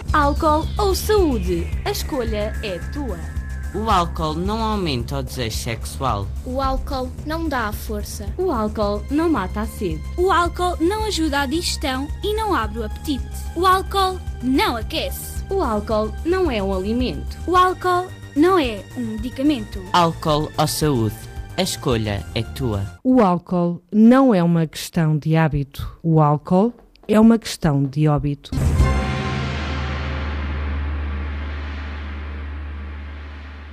Álcool ou saúde? A escolha é tua. O álcool não aumenta o desejo sexual. O álcool não dá a força. O álcool não mata a sede. O álcool não ajuda a digestão e não abre o apetite. O álcool não aquece. O álcool não é um alimento. O álcool não é um medicamento. Álcool ou saúde? A escolha é tua. O álcool não é uma questão de hábito. O álcool é uma questão de óbito.